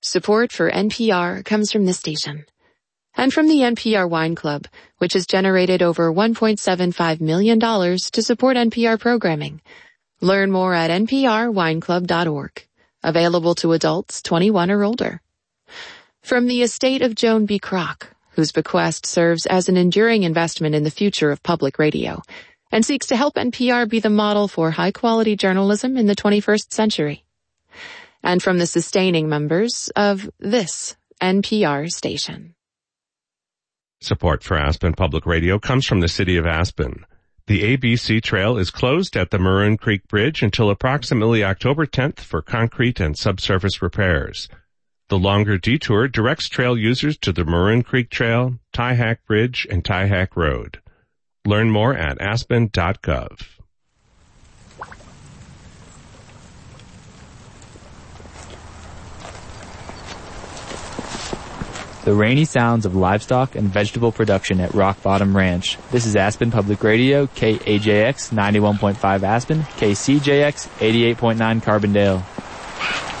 Support for NPR comes from this station. And from the NPR Wine Club, which has generated over $1.75 million to support NPR programming. Learn more at nprwineclub.org. Available to adults 21 or older. From the estate of Joan B. Kroc, whose bequest serves as an enduring investment in the future of public radio, and seeks to help NPR be the model for high-quality journalism in the 21st century. And from the sustaining members of this NPR station. Support for Aspen Public Radio comes from the City of Aspen. The ABC Trail is closed at the Maroon Creek Bridge until approximately October 10th for concrete and subsurface repairs. The longer detour directs trail users to the Maroon Creek Trail, Tyhack Bridge, and Tyhack Road. Learn more at aspen.gov. The rainy sounds of livestock and vegetable production at Rock Bottom Ranch. This is Aspen Public Radio, KAJX 91.5 Aspen, KCJX 88.9 Carbondale.